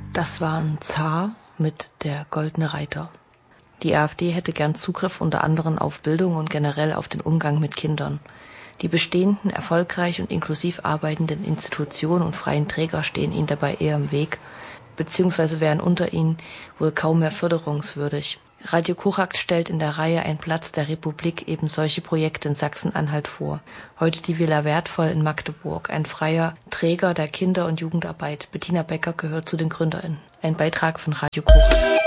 Das waren Zar mit der Goldene Reiter. Die AfD hätte gern Zugriff unter anderem auf Bildung und generell auf den Umgang mit Kindern. Die bestehenden, erfolgreich und inklusiv arbeitenden Institutionen und freien Träger stehen ihnen dabei eher im Weg, beziehungsweise wären unter ihnen wohl kaum mehr förderungswürdig. Radio Korax stellt in der Reihe Ein Platz der Republik eben solche Projekte in Sachsen-Anhalt vor. Heute die Villa Wertvoll in Magdeburg, ein freier Träger der Kinder- und Jugendarbeit. Bettina Becker gehört zu den GründerInnen. Ein Beitrag von Radio Korax.